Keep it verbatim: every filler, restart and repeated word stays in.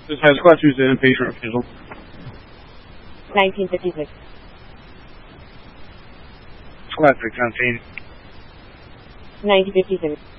This has Squad two's inpatient refusal. nineteen fifty-six. Squad three, contain. nineteen fifty-six.